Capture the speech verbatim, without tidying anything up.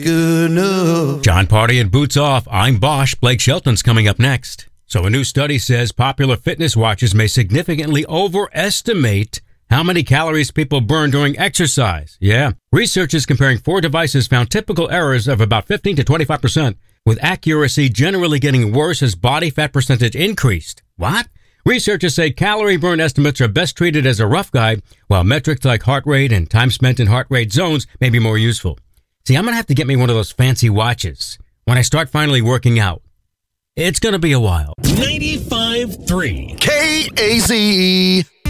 Good enough. John Party and Boots Off. I'm Bosch. Blake Shelton's coming up next. So a new study says popular fitness watches may significantly overestimate how many calories people burn during exercise. Yeah. Researchers comparing four devices found typical errors of about fifteen to twenty-five percent, with accuracy generally getting worse as body fat percentage increased. What? Researchers say calorie burn estimates are best treated as a rough guide, while metrics like heart rate and time spent in heart rate zones may be more useful. See, I'm going to have to get me one of those fancy watches when I start finally working out. It's going to be a while. ninety-five point three K A Z E.